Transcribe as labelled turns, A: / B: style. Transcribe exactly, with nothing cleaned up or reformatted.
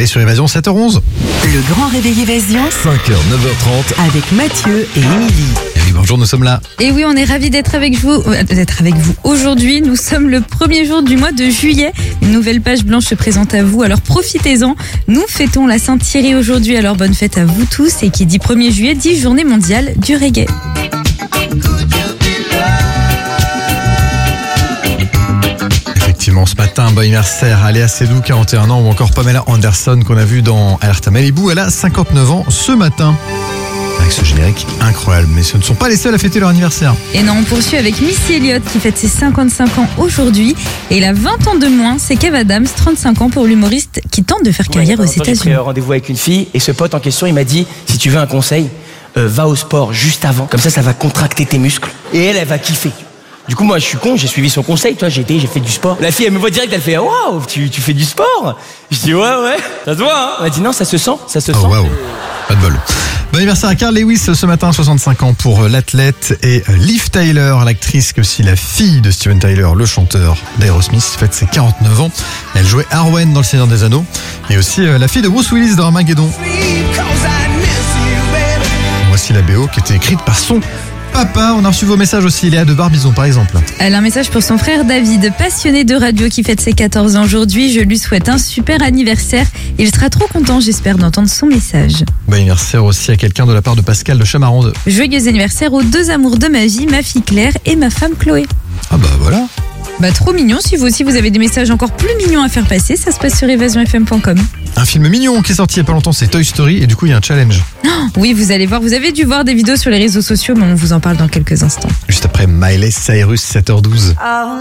A: Allez sur Évasion, sept heures onze.
B: Le grand réveil Évasion,
C: cinq heures, neuf heures trente.
B: avec Mathieu et Émilie.
A: Et oui, bonjour, nous sommes là.
D: Et oui, on est ravis d'être avec vous, euh, d'être avec vous aujourd'hui. Nous sommes le premier jour du mois de juillet. Une nouvelle page blanche se présente à vous, alors profitez-en. Nous fêtons la Sainte-Thierry aujourd'hui, alors bonne fête à vous tous. Et qui dit premier juillet dit journée mondiale du reggae.
A: Effectivement, ce matin, bon anniversaire à Léa Seydoux, quarante et un ans, ou encore Pamela Anderson qu'on a vu dans Alerte à Malibu. Elle a cinquante-neuf ans ce matin. Avec ce générique incroyable, mais ce ne sont pas les seuls à fêter leur anniversaire.
D: Et non, on poursuit avec Missy Elliott qui fête ses cinquante-cinq ans aujourd'hui. Et il a vingt ans de moins, c'est Kev Adams, trente-cinq ans pour l'humoriste qui tente de faire carrière
E: Ouais,
D: aux
E: J'ai pris
D: États-Unis.
E: euh, rendez-vous avec une fille et ce pote en question, il m'a dit si tu veux un conseil, euh, va au sport juste avant, comme ça, ça va contracter tes muscles et elle, elle va kiffer. Du coup, moi, je suis con, j'ai suivi son conseil, toi, j'ai été, j'ai fait du sport. La fille, elle me voit direct, elle fait waouh, tu, tu fais du sport. Je dis ouais, ouais, ça se voit, hein. Elle m'a dit non, ça se sent, ça se
A: Oh
E: sent.
A: waouh, pas de bol. Bon anniversaire à Carl Lewis ce matin, soixante-cinq ans pour l'athlète, et Liv Tyler, l'actrice, qui est aussi la fille de Steven Tyler, le chanteur d'Aerosmith, fête ses quarante-neuf ans. Elle jouait Arwen dans Le Seigneur des Anneaux, et aussi euh, la fille de Bruce Willis dans Armageddon. Voici la B O qui était écrite par son papa. On a reçu vos messages aussi, Léa de Barbizon par exemple.
D: Elle a un message pour son frère David, passionné de radio qui fête ses quatorze ans aujourd'hui. Je lui souhaite un super anniversaire. Il sera trop content, j'espère, d'entendre son message.
A: Bon anniversaire aussi à quelqu'un de la part de Pascal de Chamarande.
D: Joyeux anniversaire aux deux amours de ma vie, ma fille Claire et ma femme Chloé.
A: Ah bah voilà.
D: Bah trop mignon, si vous aussi vous avez des messages encore plus mignons à faire passer, ça se passe sur évasion f m point com.
A: Un film mignon qui est sorti il y a pas longtemps, c'est Toy Story, et du coup il y a un challenge.
D: Oui, vous allez voir, vous avez dû voir des vidéos sur les réseaux sociaux, mais on vous en parle dans quelques instants.
A: Juste après Miley Cyrus, sept heures douze.